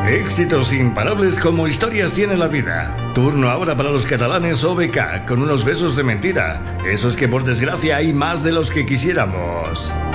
Éxitos imparables como historias tiene la vida. Turno ahora para los catalanes OBK con unos besos de mentira. Eso es que por desgracia hay más de los que quisiéramos.